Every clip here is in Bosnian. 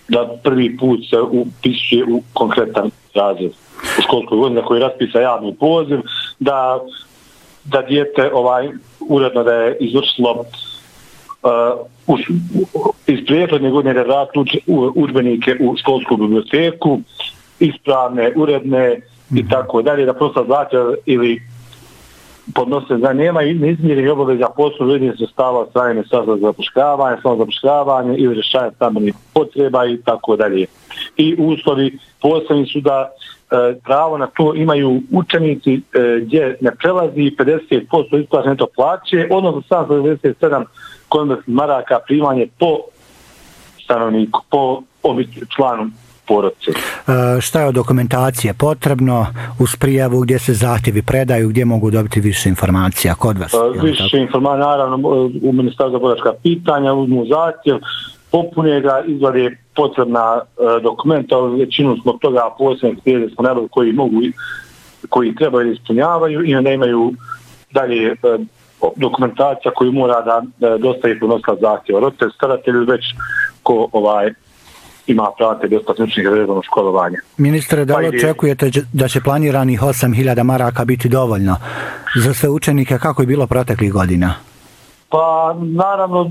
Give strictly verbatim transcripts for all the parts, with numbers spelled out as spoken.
da prvi put se upisuje u konkretan razred u školskoj godini za koji je raspisa javni poziv, da, da dijete ovaj, uredno da je izvršilo Uh, iz prethodne godine da vrati udžbenike u školsku biblioteku, ispravne, uredne i tako dalje, da prosto zahtjev ili podnose da nema neizmjerenih obaveza poslovno uređenja sredstava od strane Ministarstva za zapošljavanje, samo zapošljavanje ili rješavanje stambenih potreba i tako dalje. I uslovi posebni su da e, pravo na to imaju učenici e, gdje ne prelazi pedeset posto isplaćene neto plaće, odnosno sedamsto devedeset sedam konvertnih maraka primanje po stanovniku, po članu porodice. E, šta je od dokumentacije potrebno uz prijavu, gdje se zahtjevi predaju, gdje mogu dobiti više informacija kod vas? E, više informacija, naravno, u Ministarstvu za boračka pitanja, uzmu zahtjev, popune ga, izvade potrebna e, dokumenta, većinu smo toga posebnih slijede smo neboli koji mogu, koji trebaju ispunjavaju i onda imaju dalje e, dokumentacija koju mora da, da dostavi podnosilac zahtjeva. Roditelj, staratelj već ko ovaj ima pravate besplatne učenike za redovno školovanje. Ministre, da li očekujete da će planiranih osam hiljada maraka biti dovoljno za sve učenike kako je bilo proteklih godina? Pa naravno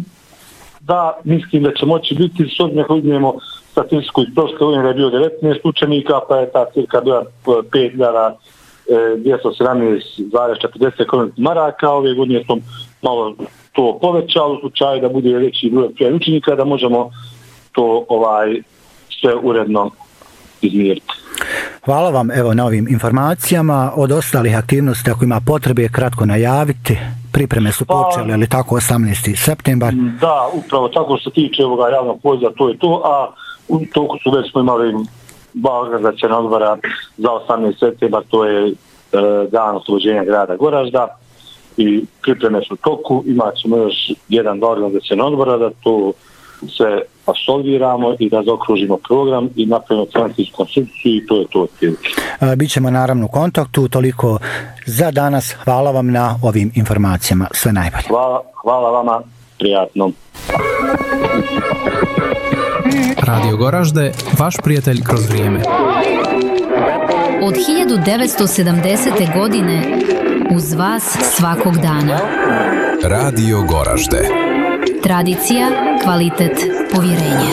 da mislim da će moći biti, s obzirom ako uzmemo statistiku iz prošle godine da je bio devetnaest učenika, pa je ta cirka bila pet hiljada dvjesto sedamnaest zarez četrdeset maraka. Ove godine smo malo to povećali u slučaju da bude veći broj prijavljenih učenika, da možemo to ovaj sve uredno izmjeriti. Hvala vam evo na ovim informacijama. Od ostalih aktivnosti, ako ima potrebe, kratko najaviti. Pripreme su počele, ali tako osamnaesti septembar. Da, upravo tako što se tiče ovoga javnog poziva, to je to, a u toku su već smo imali dva organizacijona odbora za osamnaesti septembar, to je e, dan oslobođenja grada Goražda i pripreme su u toku. Imat ćemo još jedan, dva organizacijona odbora da to se absolviramo i da zaokružimo program i napravimo financijsku konstrukciju i to je to. Bićemo naravno u kontaktu, toliko za danas. Hvala vam na ovim informacijama. Sve najbolje. Hvala, hvala vama, prijatno. Radio Goražde, vaš prijatelj kroz vrijeme. Od hiljadu devetsto sedamdesete. godine uz vas svakog dana. Radio Goražde. Tradicija, kvalitet, povjerenje.